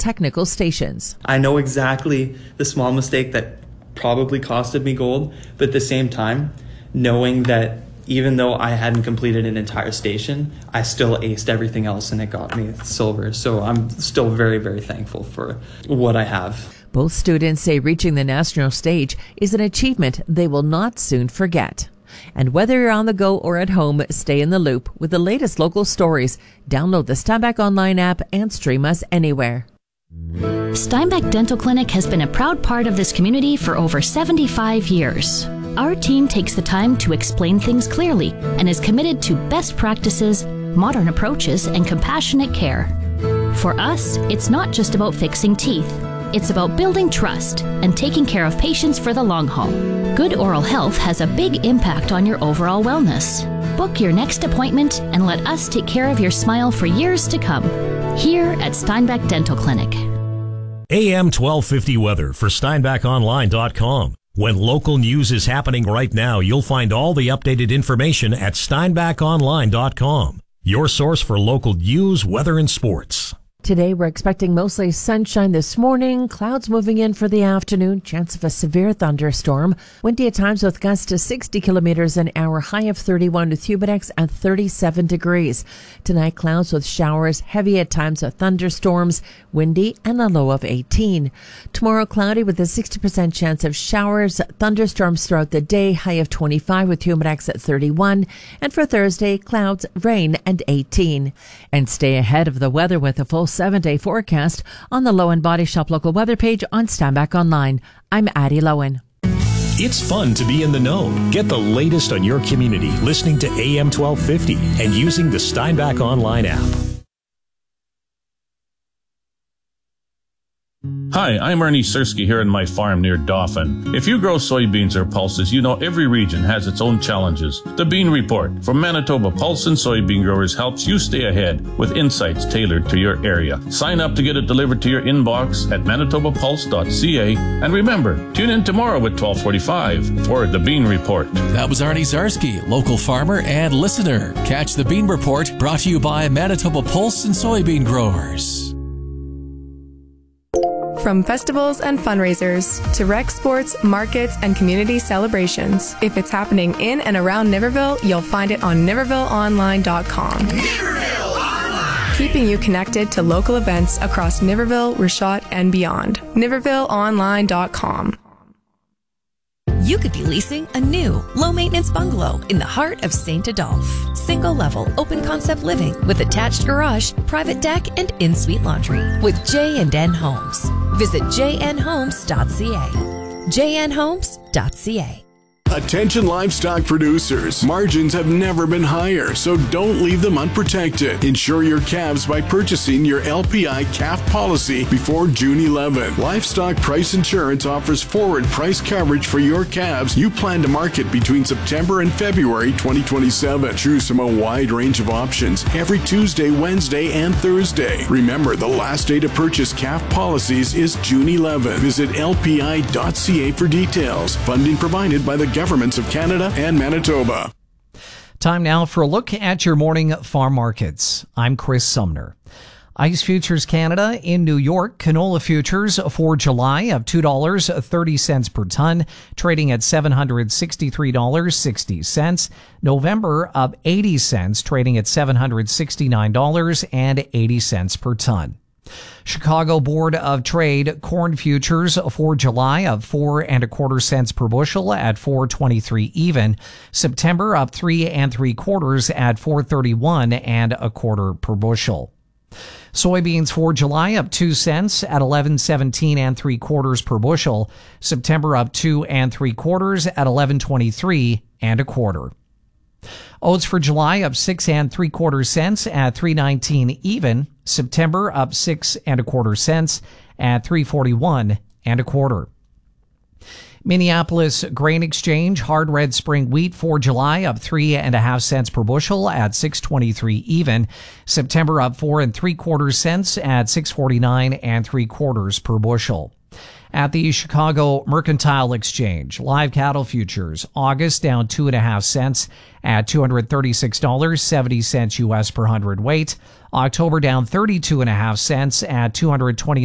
technical stations. I know exactly the small mistake that probably costed me gold, but at the same time, knowing that even though I hadn't completed an entire station, I still aced everything else and it got me silver. So I'm still very, very thankful for what I have. Both students say reaching the national stage is an achievement they will not soon forget. And whether you're on the go or at home, stay in the loop with the latest local stories. Download the Steinbach Online app and stream us anywhere. Steinbach Dental Clinic has been a proud part of this community for over 75 years. Our team takes the time to explain things clearly and is committed to best practices, modern approaches, and compassionate care. For us, it's not just about fixing teeth. It's about building trust and taking care of patients for the long haul. Good oral health has a big impact on your overall wellness. Book your next appointment and let us take care of your smile for years to come. Here at Steinbach Dental Clinic. AM 1250 weather for SteinbachOnline.com. When local news is happening right now, you'll find all the updated information at SteinbachOnline.com. Your source for local news, weather, and sports. Today, we're expecting mostly sunshine this morning, clouds moving in for the afternoon, chance of a severe thunderstorm, windy at times with gusts to 60 kilometers an hour, high of 31 with Humidex at 37 degrees. Tonight, clouds with showers, heavy at times with thunderstorms, windy and a low of 18. Tomorrow, cloudy with a 60% chance of showers, thunderstorms throughout the day, high of 25 with Humidex at 31. And for Thursday, clouds, rain and 18. And stay ahead of the weather with a full 7-day forecast on the Lowen Body Shop local weather page on Steinbach Online. I'm Addie Lowen. It's fun to be in the know. Get the latest on your community listening to AM 1250 and using the Steinbach Online app. Hi, I'm Ernie Sersky here on my farm near Dauphin. If you grow soybeans or pulses, you know every region has its own challenges. The Bean Report from Manitoba Pulse and Soybean Growers helps you stay ahead with insights tailored to your area. Sign up to get it delivered to your inbox at manitobapulse.ca. And remember, tune in tomorrow at 12:45 for the Bean Report. That was Arnie Zarsky, local farmer and listener. Catch the Bean Report, brought to you by Manitoba Pulse and Soybean Growers. From festivals and fundraisers to rec sports, markets, and community celebrations. If it's happening in and around Niverville, you'll find it on NivervilleOnline.com. Niverville Online! Keeping you connected to local events across Niverville, Richot, and beyond. NivervilleOnline.com. You could be leasing a new, low-maintenance bungalow in the heart of St. Adolphe. Single-level, open-concept living with attached garage, private deck, and in-suite laundry with J&N Homes. Visit jnhomes.ca. jnhomes.ca. Attention livestock producers. Margins have never been higher, so don't leave them unprotected. Insure your calves by purchasing your LPI calf policy before June 11. Livestock Price Insurance offers forward price coverage for your calves you plan to market between September and February 2027. Choose from a wide range of options every Tuesday, Wednesday, and Thursday. Remember, the last day to purchase calf policies is June 11. Visit lpi.ca for details. Funding provided by the governments of Canada and Manitoba. Time now for a look at your morning farm markets. I'm Chris Sumner. ICE Futures Canada in New York, canola futures for July of $2.30 per ton, trading at $763.60. November up 80 cents, trading at $769.80 per ton. Chicago Board of Trade corn futures for July of 4 1/4 cents per bushel at $4.23 even. September up 3 3/4 at $4.31 1/4 per bushel. Soybeans for July up 2 cents at $11.17 3/4 per bushel. September up 2 3/4 at $11.23 1/4. Oats for July up 6 3/4 cents at $3.19 even. September up 6 1/4 cents at $3.41 1/4. Minneapolis Grain Exchange hard red spring wheat for July up 3 1/2 cents per bushel at $6.23 even. September up 4 3/4 cents at $6.49 3/4 per bushel. At the Chicago Mercantile Exchange, live cattle futures, August down 2 1/2 cents at $236.70 US per hundredweight. October down 32 1/2 cents at $220.